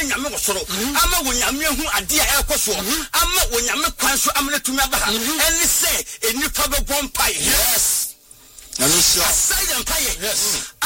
nyame wosoro ama wo nyame hu ade a ekoso ama wo nyame kwanso amene tumi abaha eni se enipa be bompai yes na no sure aside empire yes